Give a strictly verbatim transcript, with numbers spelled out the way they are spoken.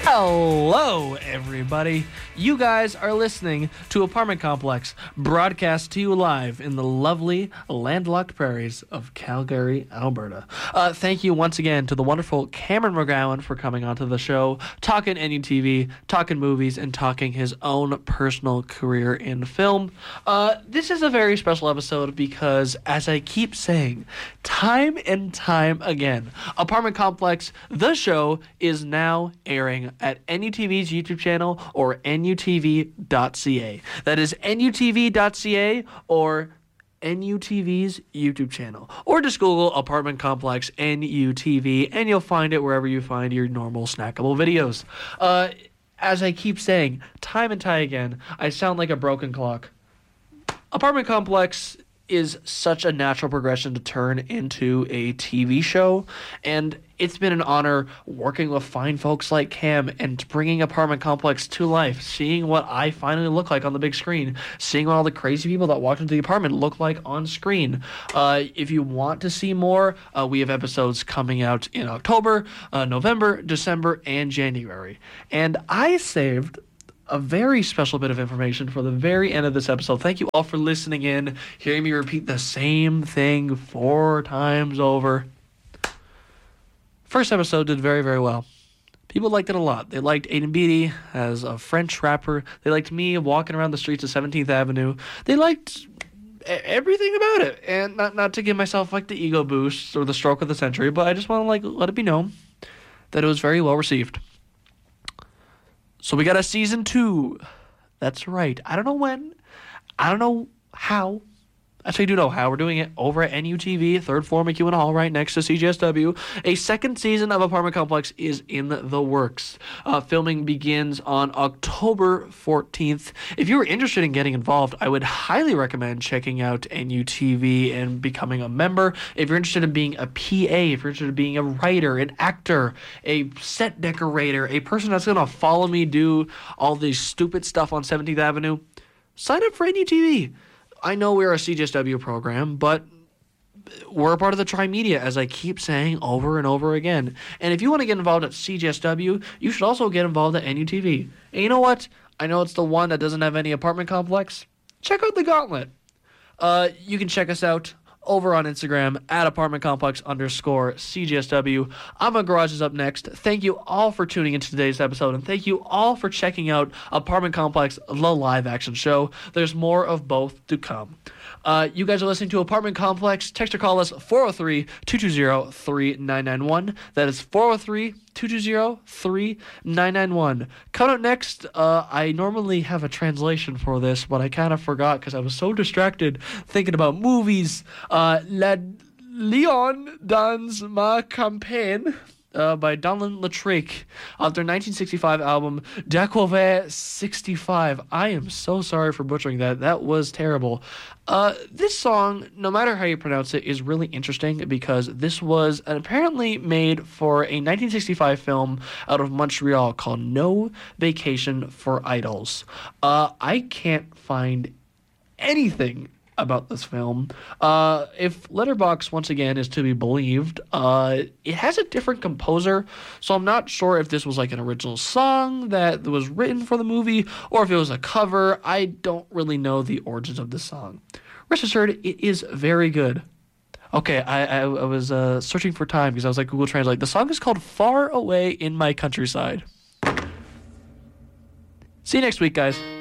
Hello, everybody. You guys are listening to Apartment Complex, broadcast to you live in the lovely landlocked prairies of Calgary, Alberta. Uh, thank you once again to the wonderful Cameron McGowan for coming onto the show, talking N U T V, talking movies, and talking his own personal career in film. Uh, this is a very special episode because, as I keep saying, time and time again, Apartment Complex, the show, is now airing at N U T V's YouTube channel or N U T V dot C A. That is N U T V dot C A or N U T V's YouTube channel. Or just Google Apartment Complex N U T V and you'll find it wherever you find your normal snackable videos. Uh, as I keep saying, time and time again, I sound like a broken clock. Apartment Complex is such a natural progression to turn into a T V show, and it's been an honor working with fine folks like Cam and bringing Apartment Complex to life, seeing what I finally look like on the big screen, seeing what all the crazy people that walked into the apartment look like on screen. Uh, if you want to see more, uh, we have episodes coming out in October, uh, November, December, and January. And I saved a very special bit of information for the very end of this episode. Thank you all for listening in, hearing me repeat the same thing four times over. First episode did very, very well. People liked it a lot. They liked Aiden Beatty as a French rapper. They liked me walking around the streets of seventeenth Avenue. They liked everything about it. And not, not to give myself like the ego boost or the stroke of the century, but I just want to like let it be known that it was very well received. So we got a season two. That's right. I don't know when. I don't know how. Actually, I do know how. We're doing it over at N U T V, third floor McEwen Hall, right next to C J S W. A second season of Apartment Complex is in the works. Uh, filming begins on October fourteenth. If you were interested in getting involved, I would highly recommend checking out N U T V and becoming a member. If you're interested in being a P A, if you're interested in being a writer, an actor, a set decorator, a person that's going to follow me do all this stupid stuff on seventeenth Avenue, sign up for N U T V. I know we're a C J S W program, but we're a part of the Tri-Media, as I keep saying over and over again. And if you want to get involved at C J S W, you should also get involved at N U T V. And you know what? I know it's the one that doesn't have any apartment complex. Check out the Gauntlet. Uh, you can check us out over on Instagram at apartment complex underscore C J S W. I'm a Garage is up next. Thank you all for tuning into today's episode, and thank you all for checking out Apartment Complex, the live action show. There's more of both to come. Uh, you guys are listening to Apartment Complex. Text or call us four oh three, two two zero, three nine nine one. That is four oh three, two two zero, three nine nine one. Coming up next, uh, I normally have a translation for this, but I kind of forgot because I was so distracted thinking about movies. Uh, La Leon dans ma campagne. Uh, by Donlin Latrick of their nineteen sixty-five album Découvert sixty-five. I am so sorry for butchering that. That was terrible. Uh, this song, no matter how you pronounce it, is really interesting because this was apparently made for a nineteen sixty-five film out of Montreal called No Vacation for Idols. Uh, I can't find anything about this film. Uh, if Letterboxd, once again, is to be believed, uh, it has a different composer, so I'm not sure if this was like an original song that was written for the movie, or if it was a cover. I don't really know the origins of this song. Rest assured, it is very good. Okay, I, I, I was uh, searching for time because I was like Google Translate. The song is called Far Away in My Countryside. See you next week, guys.